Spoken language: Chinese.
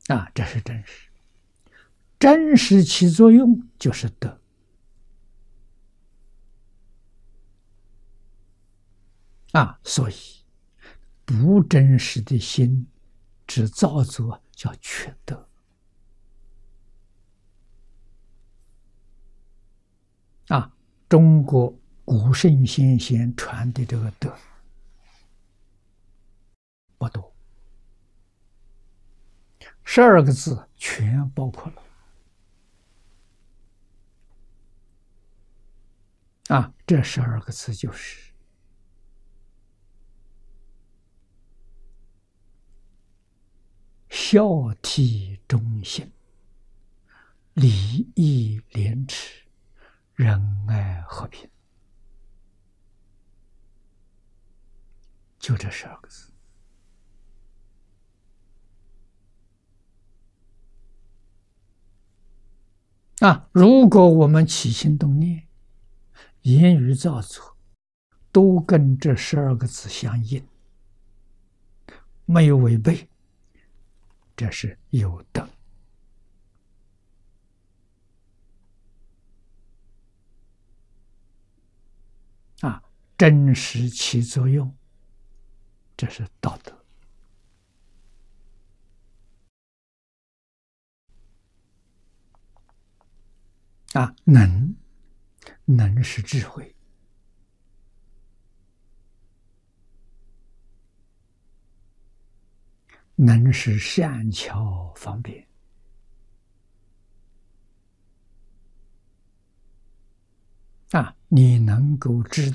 啊，这是真实。真实起作用就是德啊，所以不真实的心之造作叫缺德啊。中国古圣先贤传的这个德不多，12个字全包括了啊。这12个字就是孝悌忠信、礼义廉耻、仁爱和平，就这12个字啊。如果我们起心动念、言语造作都跟这12个字相应，没有违背，这是有德啊。真实起作用，这是道德啊。能是智慧，能是善巧方便啊。你能够知道